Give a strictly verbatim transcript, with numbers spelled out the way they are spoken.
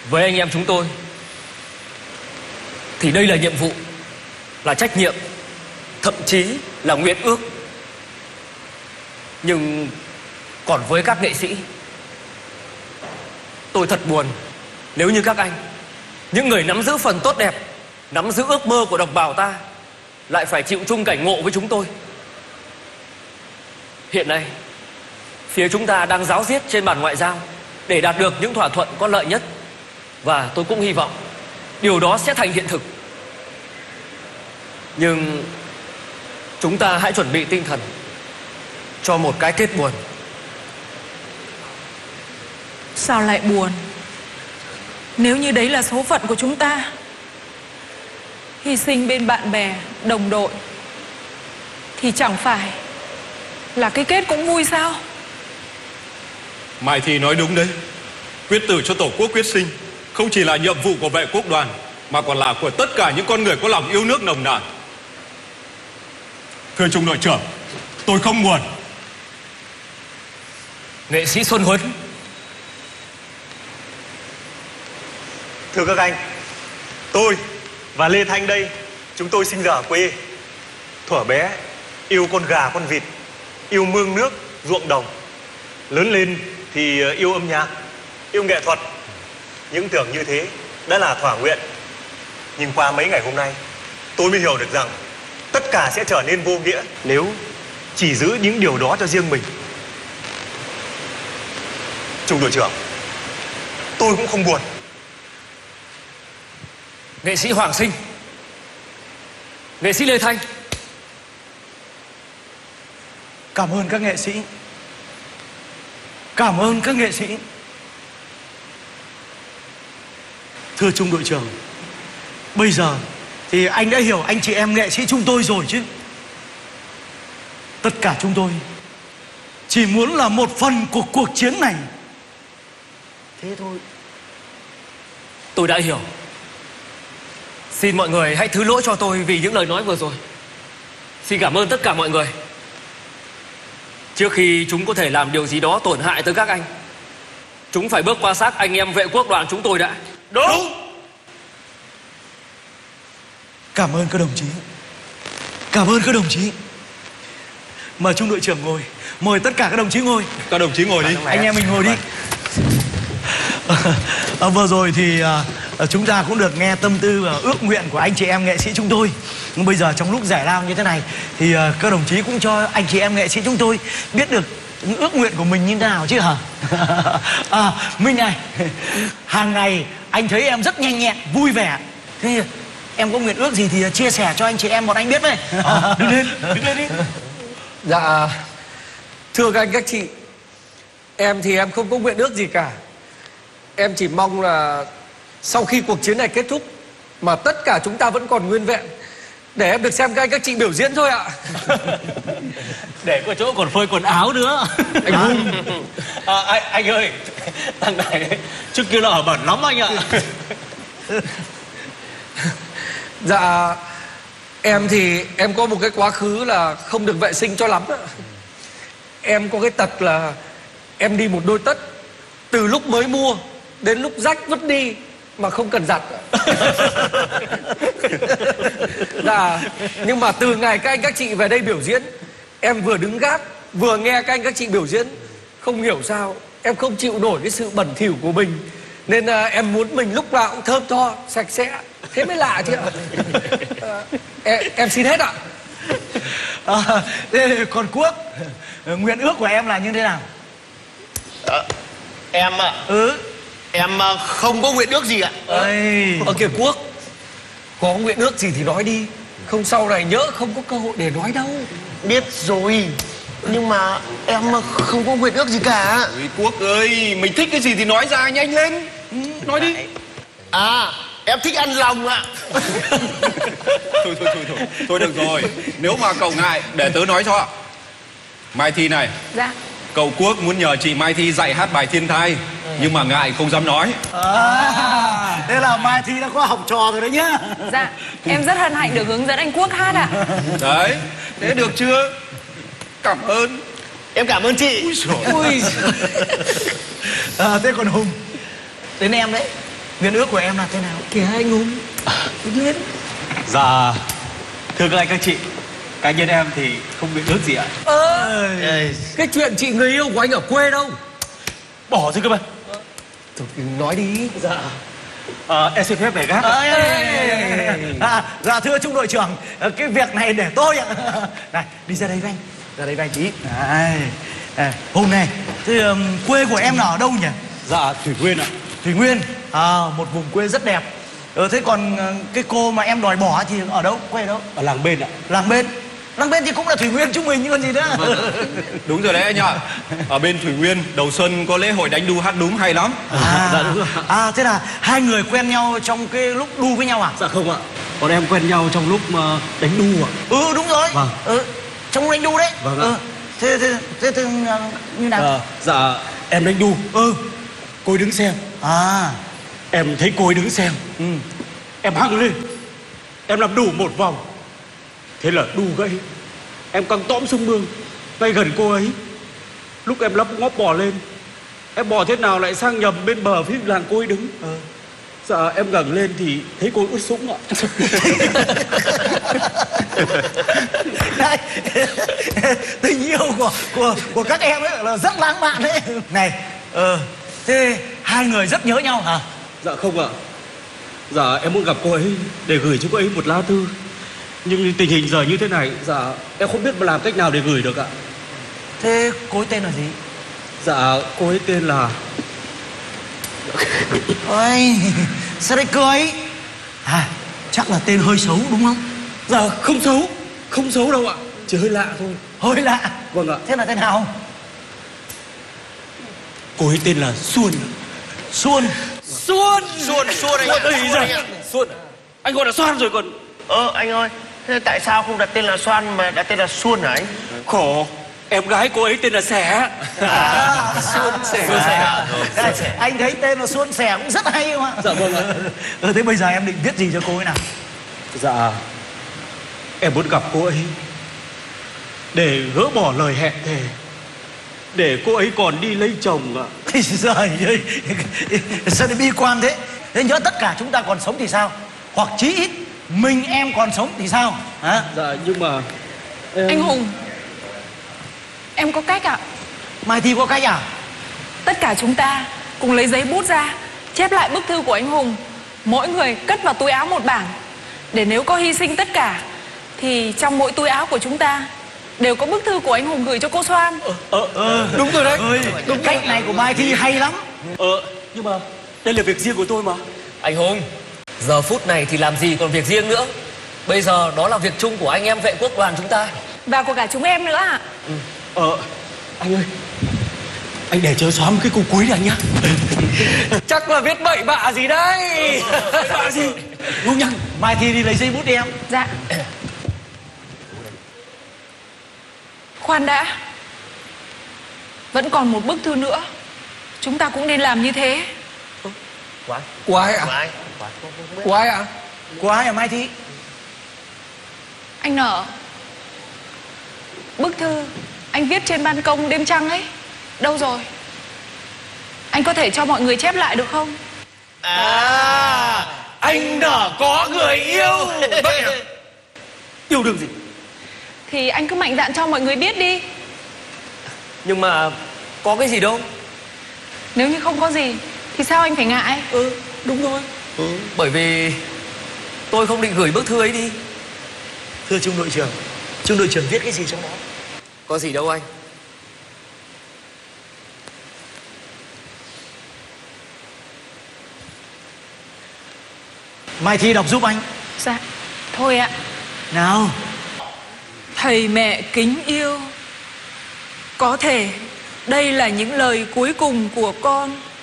Với anh em chúng tôi thì đây là nhiệm vụ, là trách nhiệm, thậm chí là nguyện ước. Nhưng còn với các nghệ sĩ, tôi thật buồn nếu như các anh, những người nắm giữ phần tốt đẹp, nắm giữ ước mơ của đồng bào ta, lại phải chịu chung cảnh ngộ với chúng tôi. Hiện nay phía chúng ta đang ráo riết trên bàn ngoại giao để đạt được những thỏa thuận có lợi nhất, và tôi cũng hy vọng điều đó sẽ thành hiện thực. Nhưng chúng ta hãy chuẩn bị tinh thần cho một cái kết buồn. Sao lại buồn? Nếu như đấy là số phận của chúng ta, hy sinh bên bạn bè, đồng đội, thì chẳng phải là cái kết cũng vui sao? Mai Thi nói đúng đấy. Quyết tử cho Tổ quốc quyết sinh không chỉ là nhiệm vụ của vệ quốc đoàn, mà còn là của tất cả những con người có lòng yêu nước nồng nàn. Thưa trung đội trưởng, tôi không buồn. Nghệ sĩ Xuân Huấn. Thưa các anh, tôi và Lê Thanh đây, chúng tôi sinh ra ở quê. Thuở bé yêu con gà con vịt, yêu mương nước, ruộng đồng. Lớn lên thì yêu âm nhạc, yêu nghệ thuật. Những tưởng như thế đã là thỏa nguyện. Nhưng qua mấy ngày hôm nay, tôi mới hiểu được rằng tất cả sẽ trở nên vô nghĩa nếu chỉ giữ những điều đó cho riêng mình. Trung đội trưởng, tôi cũng không buồn. Nghệ sĩ Hoàng Sinh. Nghệ sĩ Lê Thanh. Cảm ơn các nghệ sĩ. Cảm ơn các nghệ sĩ. Thưa trung đội trưởng, bây giờ thì anh đã hiểu anh chị em nghệ sĩ chúng tôi rồi chứ. Tất cả chúng tôi chỉ muốn là một phần của cuộc chiến này. Thế thôi. Tôi đã hiểu. Xin mọi người hãy thứ lỗi cho tôi vì những lời nói vừa rồi. Xin cảm ơn tất cả mọi người. Trước khi chúng có thể làm điều gì đó tổn hại tới các anh, chúng phải bước qua xác anh em vệ quốc đoàn chúng tôi đã. Đúng, Đúng. Cảm ơn các đồng chí. Cảm ơn các đồng chí. Mời trung đội trưởng ngồi. Mời tất cả các đồng chí ngồi. Các đồng chí ngồi đi. Anh em mình ngồi đi. À, vừa rồi thì à, chúng ta cũng được nghe tâm tư và ước nguyện của anh chị em nghệ sĩ chúng tôi. Nhưng bây giờ trong lúc giải lao như thế này thì à, các đồng chí cũng cho anh chị em nghệ sĩ chúng tôi biết được những ước nguyện của mình như thế nào chứ hả? À, Minh này, hàng ngày anh thấy em rất nhanh nhẹn, vui vẻ. Thế em có nguyện ước gì thì chia sẻ cho anh chị em bọn anh biết với. À, đứng lên, đứng lên đi. Dạ, thưa các anh các chị, em thì em không có nguyện ước gì cả. Em chỉ mong là sau khi cuộc chiến này kết thúc mà tất cả chúng ta vẫn còn nguyên vẹn, để em được xem các anh các chị biểu diễn thôi ạ. Để có chỗ còn phơi quần áo nữa. Anh Hùng. À, anh, anh ơi, thằng này trước kia nó ở bẩn lắm anh ạ. Dạ, em thì em có một cái quá khứ là không được vệ sinh cho lắm ạ. Em có cái tật là em đi một đôi tất từ lúc mới mua đến lúc rách vứt đi mà không cần giặt. Dạ, nhưng mà từ ngày các anh các chị về đây biểu diễn, em vừa đứng gác vừa nghe các anh các chị biểu diễn, không hiểu sao em không chịu nổi cái sự bẩn thỉu của mình, nên à, em muốn mình lúc nào cũng thơm tho sạch sẽ, thế mới lạ chứ ạ. À, em, em xin hết ạ. À, thế còn Quốc, nguyện ước của em là như thế nào? À, em ạ. Ừ. Em không có nguyện ước gì ạ. Ây. Ở kìa Quốc, có nguyện ước gì thì nói đi, không sau này nhỡ không có cơ hội để nói đâu. Biết rồi, nhưng mà em không có nguyện ước gì cả. Ôi, Quốc ơi, mình thích cái gì thì nói ra nhanh lên. Ừ, nói đi. À, em thích ăn lòng ạ. Thôi thôi thôi thôi Thôi được rồi. Nếu mà cậu ngại để tớ nói cho. Mai Thi này. Dạ. Cậu Quốc muốn nhờ chị Mai Thi dạy hát bài Thiên Thai, nhưng mà ngại không dám nói. À, thế là Mai Thi đã có học trò rồi đấy nhá. Dạ, em rất hân hạnh được hướng dẫn anh Quốc hát ạ. Đấy, thế được chưa? Cảm ơn. Em cảm ơn chị. Ui giời. À, thế còn Hùng, đến em đấy. nguyện ước của em là thế nào? Kìa anh Hùng, lên. Dạ, thưa các anh các chị, cá nhân em thì không nguyện ước gì ạ. Ơ, cái chuyện chị người yêu của anh ở quê đâu? Bỏ rồi cơ mà. Thôi, nói đi. Dạ, à, em xin phép về gác. Ê, ê, ê, ê, ê. À, dạ thưa trung đội trưởng, cái việc này để tôi ạ. Này, đi ra đây với anh, ra đây với anh tí. Này, à, Hùng này, thế um, quê của em là ở đâu nhỉ? Dạ, Thủy Nguyên ạ. Thủy Nguyên, à, một vùng quê rất đẹp. Ờ, thế còn ờ, cái cô mà em đòi bỏ thì ở đâu, quê ở đâu? Ở làng bên ạ. Làng bên. Làng bên thì cũng là Thủy Nguyên chúng mình chứ còn gì nữa. Đúng rồi đấy anh ạ. Ở bên Thủy Nguyên đầu xuân có lễ hội đánh đu hát đúng hay lắm. À, dạ đúng rồi. À, thế là hai người quen nhau trong cái lúc đu với nhau à? Dạ không ạ. Bọn em quen nhau trong lúc mà đánh đu ạ. Ừ đúng rồi. Vâng. Ừ, trong lúc đánh đu đấy. Vâng ạ. Ừ. Thế, thế, thế, thế ờ, như nào? À, dạ, em đánh đu. Ừ. Cô ấy đứng xem. À. Em thấy cô ấy đứng xem. Ừ. Em hăng lên. Em làm đủ một vòng. Thế là đu gãy. Em căng tõm xuống mương ngay gần cô ấy. Lúc em lắp ngóp bò lên, em bò thế nào lại sang nhầm bên bờ phía làng cô ấy đứng. Ừ. Dạ em ngẩng lên thì thấy cô ấy ướt sũng ạ. Đây, tình yêu của của của các em ấy là rất lãng mạn đấy. Này, ờ, thế hai người rất nhớ nhau hả? Dạ không ạ. Dạ em muốn gặp cô ấy để gửi cho cô ấy một lá thư. Nhưng tình hình giờ như thế này, dạ em không biết làm cách nào để gửi được ạ. Thế cô ấy tên là gì? Dạ cô ấy tên là... Ôi, sao lại cười? À, chắc là tên hơi xấu đúng không? Dạ không xấu. Không xấu đâu ạ. Chỉ hơi lạ thôi. Hơi lạ. Vâng ạ. Thế là tên nào? Cô ấy tên là Xuân. Xuân. Xuân. Xuân, Xuân anh ạ. Xuân à? Xuân à? Anh gọi là Xoan rồi còn. Ờ anh ơi, thế tại sao không đặt tên là Xoan mà đặt tên là Xuân hả anh? Khổ. Em gái cô ấy tên là Sẻ. À, Xuân Sẻ. Đây, anh thấy tên là Xuân Sẻ cũng rất hay không ạ? Dạ vâng ạ. Ừ, thế bây giờ em định viết gì cho cô ấy nào? Dạ em muốn gặp cô ấy để gỡ bỏ lời hẹn thề, để cô ấy còn đi lấy chồng ạ. Thì giời ơi, sao lại bi quan thế? Thế nhớ tất cả chúng ta còn sống thì sao? Hoặc chí ít mình em còn sống thì sao? Hả? Dạ nhưng mà em... Anh Hùng, em có cách ạ. Mai Thi có cách à? Tất cả chúng ta cùng lấy giấy bút ra, chép lại bức thư của anh Hùng. Mỗi người cất vào túi áo một bản, để nếu có hy sinh tất cả thì trong mỗi túi áo của chúng ta đều có bức thư của anh Hùng gửi cho cô Xoan. Ờ, ờ đúng rồi đấy. Ơi, đúng cách rồi. Này của Mai Thi hay lắm. Ờ nhưng mà đây là việc riêng của tôi mà. Anh Hùng, giờ phút này thì làm gì còn việc riêng nữa. Bây giờ đó là việc chung của anh em vệ quốc đoàn chúng ta. Và của cả chúng em nữa ạ. Ờ anh ơi, anh để chờ xóa một cái câu cuối đi anh nhá. Chắc là viết bậy bạ gì đấy. Bậy bạ gì? Ngu nhăng. Mai Thi đi lấy giấy bút đi em. Dạ. Khoan đã. Vẫn còn một bức thư nữa. Chúng ta cũng nên làm như thế. Của ai ạ? Ai? Của ai ạ? Của ai à Mai Thi? Anh Nở, bức thư anh viết trên ban công đêm trăng ấy, đâu rồi? Anh có thể cho mọi người chép lại được không? À, anh Nở có người yêu. Vậy à? Yêu đương gì? Thì anh cứ mạnh dạn cho mọi người biết đi. Nhưng mà có cái gì đâu. Nếu như không có gì thì sao anh phải ngại? Ừ, đúng rồi. Ừ, bởi vì tôi không định gửi bức thư ấy đi. Thưa trung đội trưởng, trung đội trưởng viết cái gì trong đó? Có gì đâu anh. Mai Thi đọc giúp anh. Dạ, thôi ạ. Nào. Thầy mẹ kính yêu, có thể đây là những lời cuối cùng của con.